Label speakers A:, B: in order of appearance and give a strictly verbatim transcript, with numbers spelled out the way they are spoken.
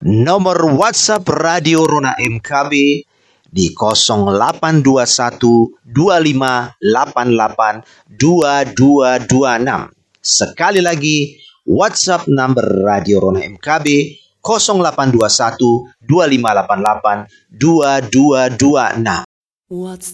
A: Nomor WhatsApp Radio Rona M K B di nol delapan dua satu dua lima delapan delapan dua dua dua enam. Sekali lagi, WhatsApp number Radio Rona M K B nol delapan dua satu dua lima delapan delapan dua dua dua enam.